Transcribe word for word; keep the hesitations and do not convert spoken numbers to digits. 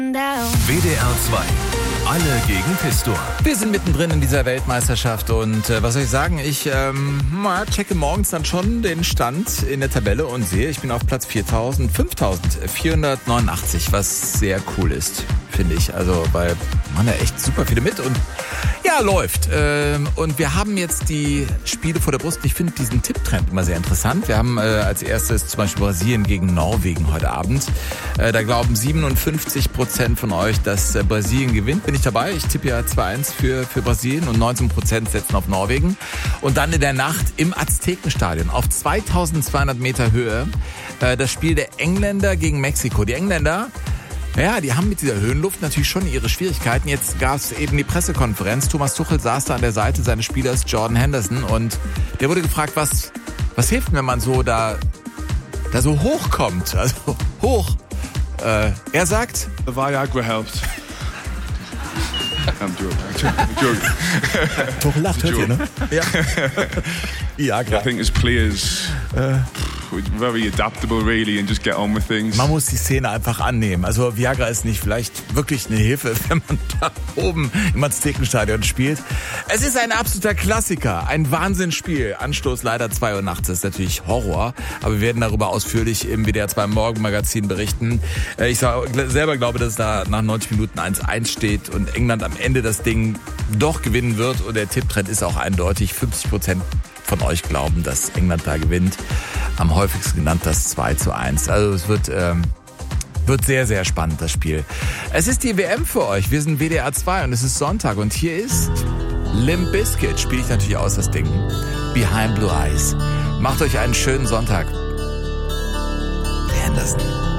W D R zwei. Alle gegen Pistor. Wir sind mittendrin in dieser Weltmeisterschaft und äh, was soll ich sagen, ich ähm, mal checke morgens dann schon den Stand in der Tabelle und sehe, ich bin auf Platz viertausend, fünftausendvierhundertneunundachtzig, was sehr cool ist, finde ich. Also, weil man ja echt super viele mit und ja, läuft. Ähm, und wir haben jetzt die Spiele vor der Brust. Ich finde diesen Tipptrend immer sehr interessant. Wir haben äh, als erstes zum Beispiel Brasilien gegen Norwegen heute Abend. Äh, da glauben siebenundfünfzig Prozent von euch, dass äh, Brasilien gewinnt. Bin ich dabei. Ich tippe ja zwei eins für, für Brasilien und neunzehn Prozent setzen auf Norwegen. Und dann in der Nacht im Aztekenstadion auf zweitausendzweihundert Meter Höhe äh, das Spiel der Engländer gegen Mexiko. Die Engländer, ja, die haben mit dieser Höhenluft natürlich schon ihre Schwierigkeiten. Jetzt gab es eben die Pressekonferenz. Thomas Tuchel saß da an der Seite seines Spielers Jordan Henderson und der wurde gefragt, was, was hilft, wenn man so da, da so hochkommt, also hoch. Äh, er sagt, The Viagra helps. I'm joking. I'm joking. Tuchel lacht, hört ihr, ne? Ja. Viagra. I think as players, uh, we're very adaptable really and just get on with things. Man muss die Szene einfach annehmen. Also Viagra ist nicht vielleicht wirklich eine Hilfe, wenn man da oben im Aztekenstadion spielt. Es ist ein absoluter Klassiker, ein Wahnsinnsspiel. Anstoß leider zwei Uhr nachts, das ist natürlich Horror. Aber wir werden darüber ausführlich im W D R zwei Morgenmagazin berichten. Ich selber glaube, dass es da nach neunzig Minuten eins eins steht und England am Ende das Ding doch gewinnen wird. Und der Tipptrend ist auch eindeutig. fünfzig Prozent von euch glauben, dass England da gewinnt. Am häufigsten genannt das zwei zu eins. Also es wird, ähm, wird sehr, sehr spannend, das Spiel. Es ist die W M für euch. Wir sind W D R zwei und es ist Sonntag. Und hier ist Limp Bizkit. Spiele ich natürlich aus, das Ding. Behind Blue Eyes. Macht euch einen schönen Sonntag. Henderson.